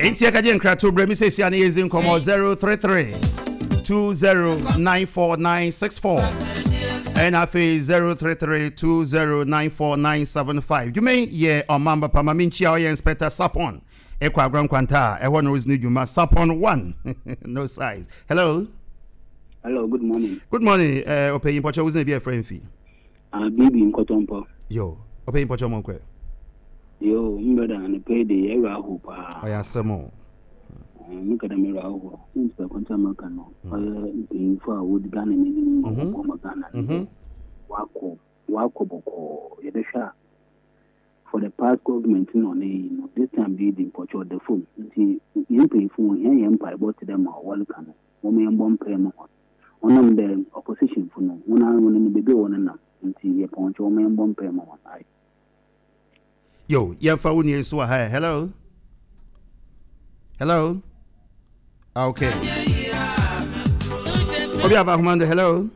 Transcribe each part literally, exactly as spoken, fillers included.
Intia kajen kratu bre mi se si ani yezin komo zero three three two zero nine four nine six four and afi zero three three two zero nine four nine seven five. You may ye on mamba pama minchi or inspector Sapon. Ekwa grand kwanta e won reason juma Sapon one. No size. Hello. Hello, good morning. Good morning. Eh uh, opeyin pocho uzin be a friend fee. Ah bibi nkotompo. Yo, opeyin pocho monkwe. Yo, mbeda and pay the era hopa. Oya semo. Mika da mera ho. Insta kwanta maka no. Eh in for wood gun ni ko magana. Mhm. Wako wako boko yedesha. For the past government no no this time be the pocho the phone. Nti yin pay phone yen yen pa about them or welcome. Wo me mbom pay no. Onam the opposition for no. Una wona ni bebe wona na. Nti ye poncho wo me mbom pay mo ai. Yo, Yafa Uni so hi. Hello. Hello. Okay. Obi Abahumande, hello.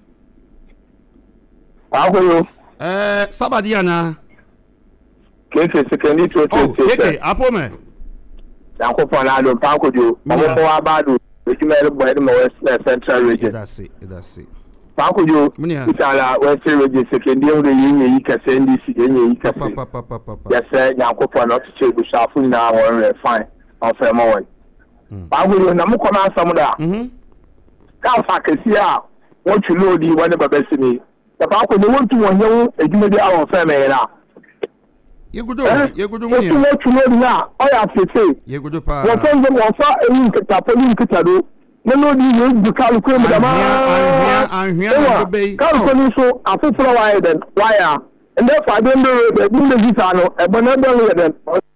How are you? Eh, Sabadiana. Keke sekendi to to. Oh, Keke, apome. Yanko Panado, Panko do. Mamo Abadu, which may have been West Central region. That's it, that's it. Panko do. Itala West region sekendi o de yin yi kase ndi si de yin yi kase. Papa papa papa. Yes sir, Yanko Panado to check shafu na one fine. On frame one. Panko do na mo koma asam da. Mhm. Ka fa kesi a what you know di one babesi ni. The Panko do want to won you edumedi awon frame na. Yegudo, yegudo mo ni. What you know na, o ya fete. Yegudo pa. Wo fon dem wo fa eyin keta poli nketa do. No no di you do call ko me da ma. Anhia anhia go be. Call ko ni so afoforo why then. Why ah? And therefore I don't know the do the visa no. E bona don le den.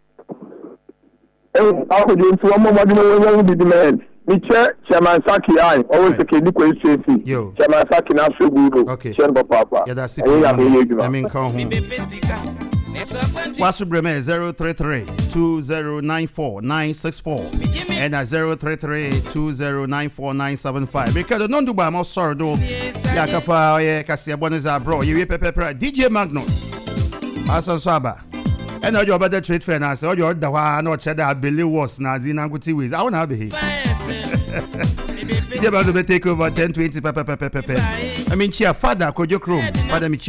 Eh, I go do so mo mo di mo di di man. Mi che Chairman Saki ai, always the kid ko safety. Chairman Saki na so good. Okay. Chairman Papa. Yeah, that's it. I mean come home. Wasubreme zero three three two zero nine four nine six four and at zero three three two zero nine four nine seven five. Because don't do by my sorrow do Yakafa ye Cassia Bonza bro, you pepe D J Magnus Asan Saba. And all your better trade finance, all your the one or cheddar believe was Nazina Guti with. I won't have it. You're about to take over ten twenty pepe pepe pepe. I mean, chia father, could you chrome? Father,